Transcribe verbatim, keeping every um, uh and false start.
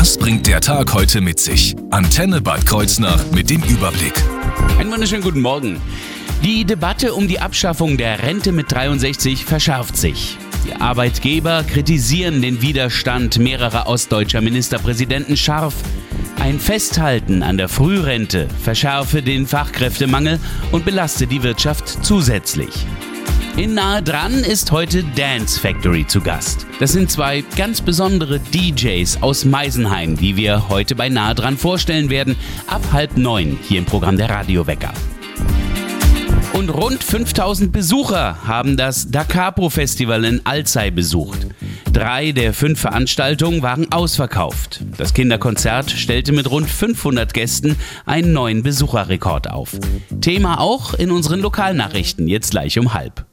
Was bringt der Tag heute mit sich? Antenne Bad Kreuznach mit dem Überblick. Einen wunderschönen guten Morgen. Die Debatte um die Abschaffung der Rente mit dreiundsechzig verschärft sich. Die Arbeitgeber kritisieren den Widerstand mehrerer ostdeutscher Ministerpräsidenten scharf. Ein Festhalten an der Frührente verschärfe den Fachkräftemangel und belaste die Wirtschaft zusätzlich. In Nahe dran ist heute Dance Factory zu Gast. Das sind zwei ganz besondere D Js aus Meisenheim, die wir heute bei Nahe dran vorstellen werden, ab halb neun hier im Programm der Radiowecker. Und rund fünftausend Besucher haben das Da Capo Festival in Alzey besucht. Drei der fünf Veranstaltungen waren ausverkauft. Das Kinderkonzert stellte mit rund fünfhundert Gästen einen neuen Besucherrekord auf. Thema auch in unseren Lokalnachrichten, jetzt gleich um halb.